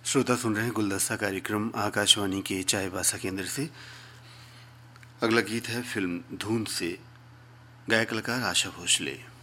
श्रोता सुन रहे हैं गुलदस्ता कार्यक्रम आकाशवाणी के चाईबासा केंद्र से। अगला गीत है फिल्म धून से, गायक कलाकार आशा भोसले।